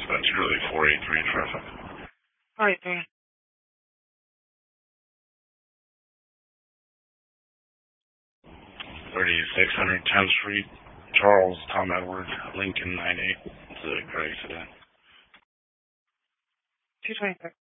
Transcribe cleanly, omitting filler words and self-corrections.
That's really 483 traffic. Alright, then. 3600 10th Street, Charles, Tom Edward, Lincoln 98. It's a gray sedan. 226.